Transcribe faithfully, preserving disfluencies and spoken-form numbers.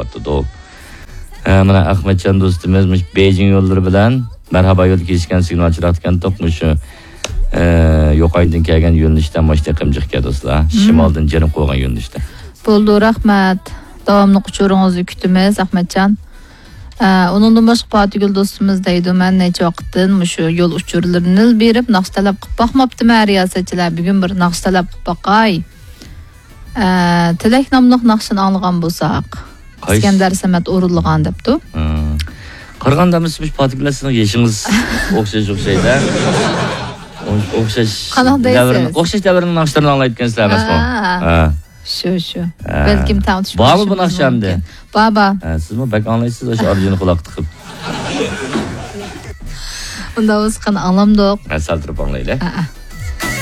qilyapti. Mana Ahmetcan do'stimiz mush Beijing yo'llari bilan marhaba yo'l kesgan signalchilar aytgan shu yo'qaydan kelgan yo'nalishdan boshqa qimjiqga do'stlar. Shimoldan janub qo'ygan yo'nalishda. Bo'ldi, rahmat. Davomli quchuringizni kutamiz Ahmetcan. Onundan boshqa Patigul do'stimiz deydi, men necha vaqtdan shu yo'l uchurlarini berib naqsh talab qilib boqmabdi riyosatchilar. Bugun bir naqsh talab qilib boqay. Tilak nomli naqshini olgan bo'lsak. İskender Samet o'rinlagan debdi. Qaraganda siz Patigullarning yeshingiz o'xshash o'xshaydi. O'xshash davrini, o'xshash davrining naqshlarini anglayotgansizlar emasmi? Ha. Shu shu. Balkim tanitish. Bormi bu naqshamda? Baba. Sizmi bak anglaysiz o'sha orijini quloq tiqib. Unda o'z qani anglamdiq. Saltirib anglaylar.